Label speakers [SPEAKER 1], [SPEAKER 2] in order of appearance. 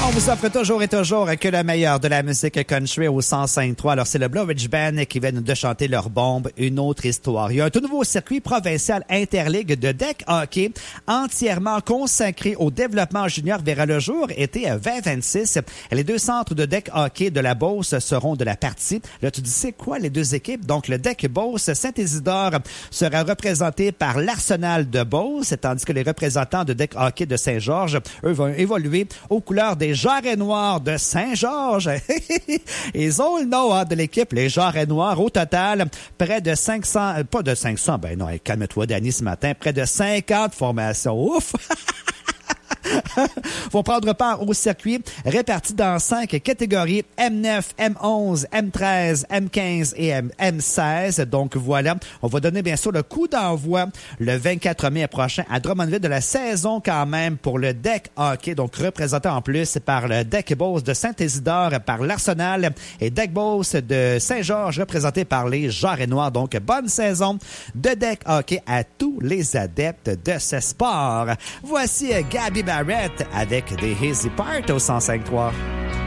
[SPEAKER 1] On vous offre toujours et toujours que le meilleur de la musique country au 105.3. Alors, c'est le Blue Ridge Band qui vient de chanter leur bombe, Une autre histoire. Il y a un tout nouveau circuit provincial interligue de deck hockey entièrement consacré au développement junior verra le jour été 2026. Les deux centres de deck hockey de la Beauce seront de la partie. Là, tu dis, c'est quoi les deux équipes? Donc, le deck Beauce Saint-Isidore sera représenté par l'Arsenal de Beauce, tandis que les représentants de deck hockey de Saint-Georges, eux, vont évoluer aux couleurs des Jarrets noirs de Saint-Georges. Ils ont le nom de l'équipe, les Jarrets noirs. Au total, près de 500, pas de 500, ben non, calme-toi, Danny, ce matin, près de 50 formations. Ouf! Vont prendre part au circuit répartis dans 5 catégories M9, M11, M13, M15 et M16. Donc voilà, on va donner bien sûr le coup d'envoi le 24 mai prochain à Drummondville de la saison quand même pour le deck hockey. Donc représenté en plus par le deck Beauce de Saint-Isidore, par l'Arsenal et deck Beauce de Saint-Georges représenté par les Jarrets noirs. Donc bonne saison de deck hockey à tous les adeptes de ce sport. Voici Gabby Barrett avec des Easy Part au 105.3.